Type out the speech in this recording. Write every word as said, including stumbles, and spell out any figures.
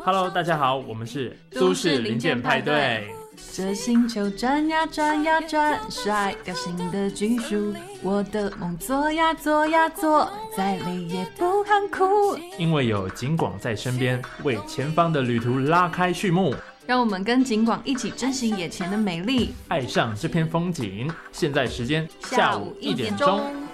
Hello， 大家好，我们是都市零件派对。 这星球转呀转呀转，甩掉新的技术。我的梦做呀做呀做，再累也不喊苦。 因为有景广在身边，为前方的旅途拉开序幕。 让我们跟景广一起珍惜眼前的美丽， 爱上这片风景。现在时间下午一点钟。